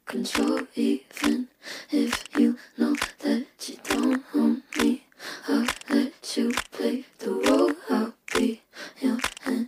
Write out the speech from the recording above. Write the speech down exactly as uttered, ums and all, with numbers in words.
control, even if you know that you don't own me. I'll let you